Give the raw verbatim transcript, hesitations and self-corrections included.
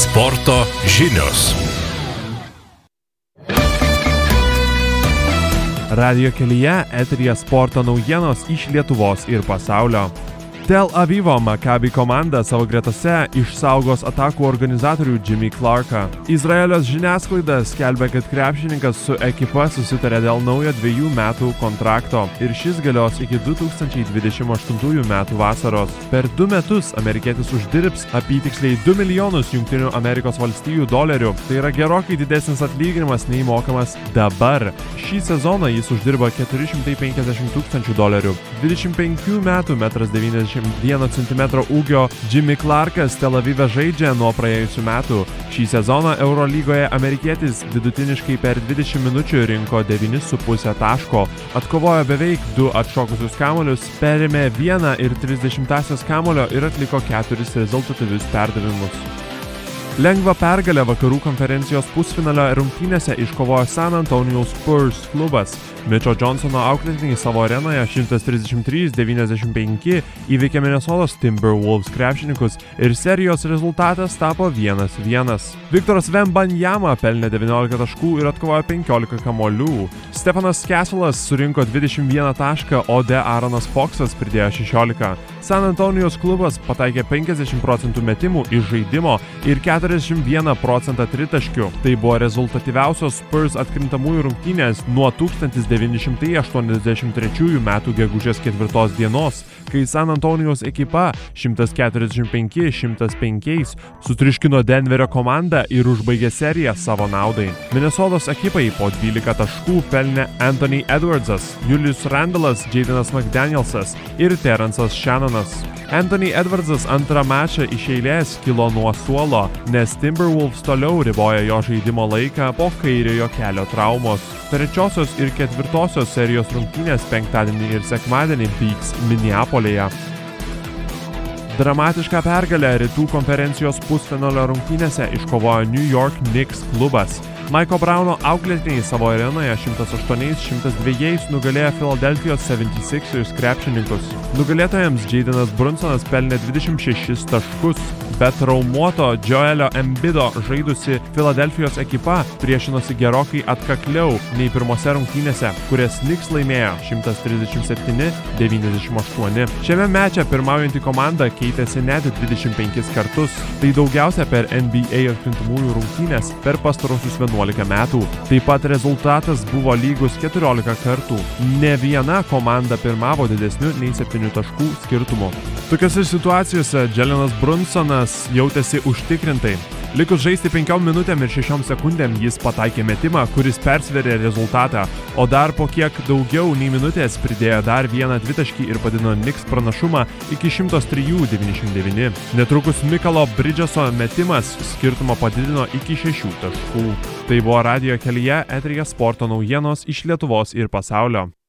Sporto žinios. Radijo kelyje eteryje sporto naujienos iš Lietuvos ir pasaulio. Tel Avivo Maccabi komanda savo gretose išsaugos atakų organizatorių Jimmy Clarką. Izraelio žiniasklaida skelbia, kad krepšininkas su ekipa susitarė dėl naujo dviejų metų kontrakto ir šis galios iki du tūkstančiai dvidešimt aštuntųjų metų vasaros. Per du metus amerikietis uždirbs apytiksliai du milijonus Jungtinių Amerikos valstijų dolerių. Tai yra gerokai didesnis atlyginimas nei mokamas dabar. Šį sezoną jis uždirba keturi šimtai penkiasdešimt tūkstančių dolerių. dvidešimt penkių metų metras devyniasdešimt vieno centimetro ūgio Jimmy Clarkas Tel Avive žaidžia nuo praėjusių metų. Šį sezoną Eurolygoje amerikietis vidutiniškai per dvidešimt minučių rinko devyni su puse taško, atkovojo beveik du atšokusius kamuolius, perėmė vieną ir trisdešimtąsias kamulio ir atliko keturis rezultatyvius perdavimus. Lengvą pergalę vakarų konferencijos pusfinalio rungtynėse iškovojo San Antonijos Spurs klubas. Mitcho Johnsono auklėtiniai savo arenoje šimtas trisdešimt trys devyniasdešimt penki įveikė Minnesotos Timberwolves krepšininkus ir serijos rezultatas tapo vienas vienas. Viktoras Wembanyama pelnė devyniolika taškų ir atkovojo penkiolika kamuolių. Stefanas Castle'as surinko dvidešimt vieną tašką, o De'Aaronas Foxas pridėjo šešiolika. San Antonijos klubas pataikė penkiasdešimt procentų metimų iš žaidimo ir keturiasdešimt vieną procentą tritaškių. Tai buvo rezultatyviausios Spurs atkrintamųjų rungtynės nuo tūkstantis devyni šimtai aštuoniasdešimt trečiųjų metų gegužės ketvirtos dienos, kai San Antonijos ekipa šimtas keturiasdešimt penki šimtas penki sutriuškino Denverio komandą ir užbaigė seriją savo naudai. Minnesotos ekipai po dvylika taškų pelnė Anthony Edwardsas, Julius Randle'as, Jadenas McDanielsas ir Terrence'as Shannonas. Anthony Edwardsas antrą mačą iš eilės kilo nuo suolo, nes Timberwolves toliau riboja jo žaidimo laiką po kairiojo kelio traumos. Trečiosios ir ketvirtosios serijos rungtynės penktadienį ir sekmadienį vyks Minneapolėje. Dramatišką pergalę rytų konferencijos pusfinalio rungtynėse iškovojo New York Knicks klubas. Mike'o Browno auklėtiniai savo arenoje šimtas aštuoni šimtas du nugalėjo Philadelphijos seventy-sixers krepšininkus. Nugalėtojams Jadenas Brunsonas pelnė dvidešimt šešis taškus, bet traumuoto Joelio Embiido žaidusi Philadelphijos ekipa priešinosi gerokai atkakliau nei pirmose rungtynėse, kurias Knicks laimėjo šimtas trisdešimt septyni devyniasdešimt aštuoni. Šiame meče pirmaujanti komanda keitėsi net dvidešimt penkis kartus. Tai daugiausia per N B A atkrintamųjų rungtynės per pastarosius vienuolika metų. Taip pat rezultatas buvo lygus keturiolika kartų. Ne viena komanda pirmavo didesniu nei septynių taškų skirtumu. Tokiose situacijose Jalenas Brunsonas jautėsi užtikrintai. Likus žaisti penkiom minutėm ir šešiom sekundėm jis pataikė metimą, kuris persverė rezultatą, o dar po kiek daugiau nei minutės pridėjo dar vieną dvitaškį ir padidino Knicks pranašumą iki šimtas trys devyniasdešimt devyni. Netrukus Mikalo Bridgeso metimas skirtumą padidino iki šešių taškų. Tai buvo radijo kelyje eteryje sporto naujienos iš Lietuvos ir pasaulio.